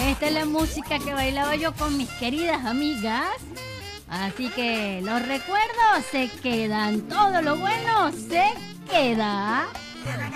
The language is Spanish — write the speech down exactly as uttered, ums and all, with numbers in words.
Esta es la música que bailaba yo con mis queridas amigas. Así que los recuerdos se quedan, todo lo bueno se queda.